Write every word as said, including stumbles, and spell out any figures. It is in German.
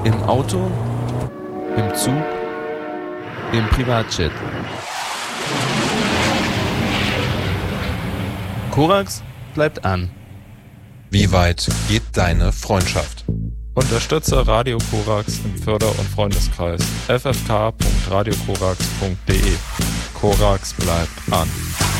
Im Auto? Im Zug? Im Privatjet? Korax bleibt an. Wie weit geht deine Freundschaft? Unterstütze Radio Korax im Förder- und Freundeskreis f f k punkt radio korax punkt d e. Korax bleibt an.